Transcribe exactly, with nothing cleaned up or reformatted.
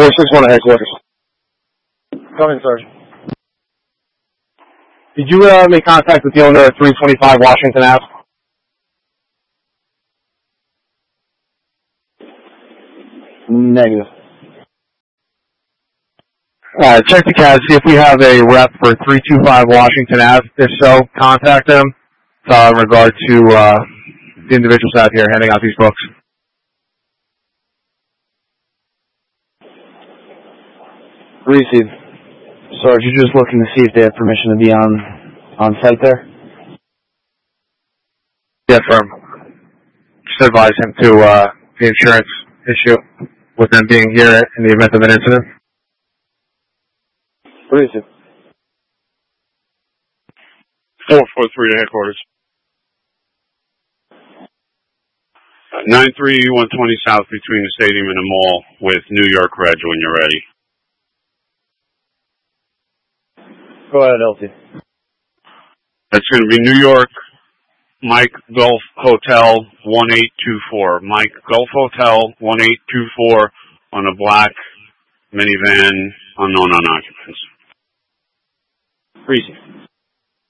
four six one at headquarters. Come in, Sergeant. Did you uh, make contact with the owner of three twenty-five Washington Avenue? Negative. Uh, check the C A D, see if we have a rep for three twenty-five Washington Avenue. If so, contact them uh, in regard to uh, the individuals out here handing out these books. Receive. Sarge, you're just looking to see if they have permission to be on on site there? Yes, firm. Just advise him to uh, the insurance issue with them being here in the event of an incident. Receive. four four three to headquarters. nine three one twenty South between the stadium and the mall with New York Reg when you're ready. Go ahead, L T. That's going to be New York Mike Gulf Hotel one eight two four. Mike Gulf Hotel one eight two four on a black minivan, unknown on occupants. Receive.